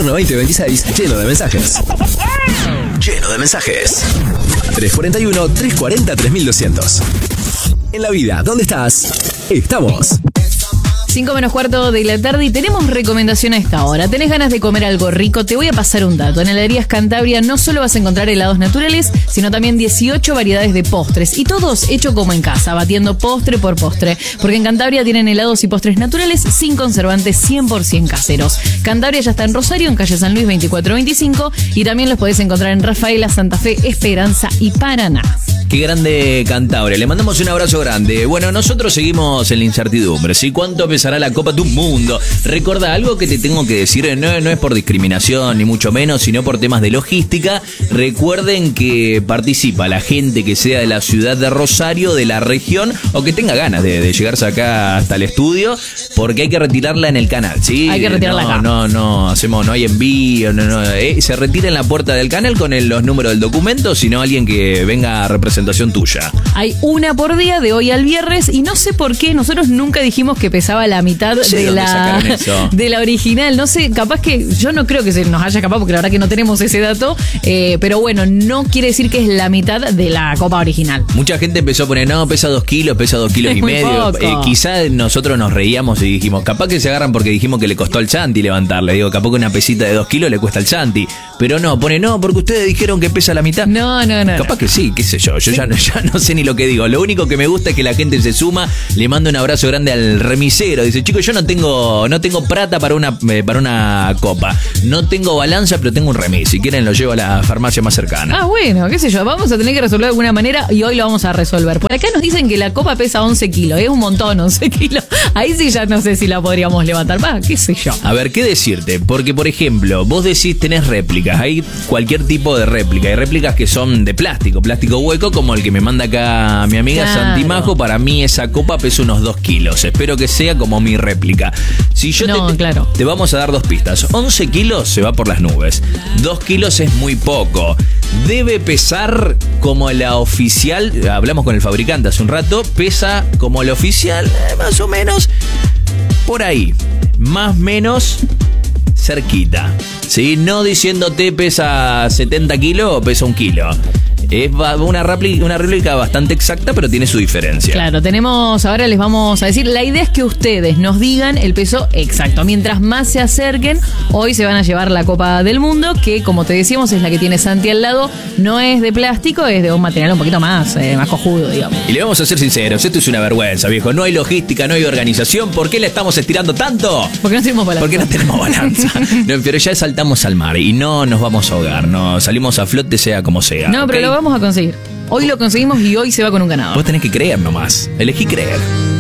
Invierno 2026, lleno de mensajes. Lleno de mensajes. 341-340-3200. En la vida, ¿dónde estás? Estamos. 5 menos cuarto de la tarde y tenemos recomendación a esta hora. ¿Tenés ganas de comer algo rico? Te voy a pasar un dato. En Heladerías Cantabria no solo vas a encontrar helados naturales, sino también 18 variedades de postres. Y todos hechos como en casa, batiendo postre por postre. Porque en Cantabria tienen helados y postres naturales sin conservantes, 100% caseros. Cantabria ya está en Rosario, en calle San Luis 2425. Y también los podés encontrar en Rafaela, Santa Fe, Esperanza y Paraná. Qué grande Cantabria. Le mandamos un abrazo grande. Bueno, nosotros seguimos en la incertidumbre. ¿Sí? ¿Cuánto pesará la Copa del Mundo? Recuerda, algo que te tengo que decir, no es por discriminación, ni mucho menos, sino por temas de logística. Recuerden que participa la gente que sea de la ciudad de Rosario, de la región, o que tenga ganas de llegarse acá hasta el estudio, porque hay que retirarla en el canal, ¿sí? Hay que retirarla acá. No hay envío, se retira en la puerta del canal con los números del documento, sino alguien que venga a representación tuya. Hay una por día de hoy al viernes y no sé por qué nosotros nunca dijimos que pesaba la mitad de la original. No sé, capaz que yo no creo que se nos haya escapado porque la verdad que no tenemos ese dato, pero bueno, no quiere decir que es la mitad de la copa original. Mucha gente empezó a poner, no, pesa 2 kilos, pesa 2 kilos y medio. Quizás nosotros nos reíamos y dijimos, capaz que se agarran porque dijimos que le costó al Chanti levantarle. Digo, capaz que una pesita de 2 kilos le cuesta al Chanti. Pero no, pone, no, porque ustedes dijeron que pesa la mitad. No. Capaz que sí, qué sé yo. Yo ya no sé ni lo que digo. Lo único que me gusta es que la gente se suma. Le mando un abrazo grande al remisero. Dice, chicos, yo no tengo plata para una copa. No tengo balanza, pero tengo un remis. Si quieren lo llevo a la farmacia más cercana. Ah, bueno, qué sé yo. Vamos a tener que resolver de alguna manera y hoy lo vamos a resolver. Por acá nos dicen que la copa pesa 11 kilos. Es un montón, 11 kilos. Ahí sí ya no sé si la podríamos levantar. Qué sé yo. A ver, ¿qué decirte? Porque, por ejemplo, vos decís tenés réplicas. Hay cualquier tipo de réplica. Hay réplicas que son de plástico hueco, como el que me manda acá mi amiga Santi Majo. Para mí esa copa pesa unos 2 kilos. Espero que sea como mi réplica. Si yo te vamos a dar 2 pistas. 11 kilos se va por las nubes. 2 kilos es muy poco. Debe pesar como la oficial. Hablamos con el fabricante hace un rato. Pesa como la oficial, más o menos por ahí. Más o menos cerquita. ¿Sí? No diciéndote pesa 70 kilos o pesa 1 kilo. Es una réplica bastante exacta, pero tiene su diferencia. Claro, ahora les vamos a decir, la idea es que ustedes nos digan el peso exacto. Mientras más se acerquen, hoy se van a llevar la Copa del Mundo, que como te decíamos es la que tiene Santi al lado. No es de plástico, es de un material un poquito más cojudo, digamos. Y le vamos a ser sinceros, esto es una vergüenza, viejo. No hay logística, no hay organización. ¿Por qué la estamos estirando tanto? Porque no tenemos balanza. Porque no tenemos balanza. Pero ya saltamos al mar y no nos vamos a ahogar. No, salimos a flote sea como sea. No, ¿okay? Pero lo vamos a conseguir. Hoy lo conseguimos y hoy se va con un ganador. Vos tenés que creer nomás. Elegí creer.